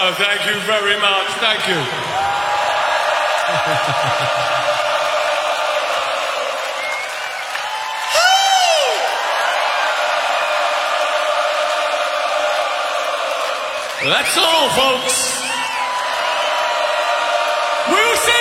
Oh, thank you very much. Thank you. That's all, folks. We'll see